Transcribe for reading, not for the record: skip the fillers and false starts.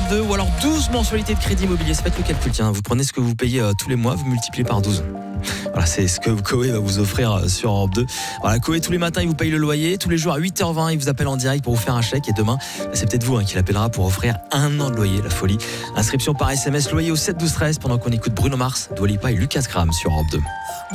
Europe 2 ou alors 12 mensualités de crédit immobilier. C'est faites le calcul, tiens, vous prenez ce que vous payez tous les mois, vous multipliez par 12. Voilà, c'est ce que Koé va vous offrir sur Europe 2. Voilà, Koé, tous les matins, il vous paye le loyer. Tous les jours à 8h20, il vous appelle en direct pour vous faire un chèque. Et demain, c'est peut-être vous qui l'appellera pour offrir 1 an de loyer. La folie. Inscription par SMS loyer au 7 12 13 pendant qu'on écoute Bruno Mars, Dua Lipa et Lucas Graham sur Europe 2.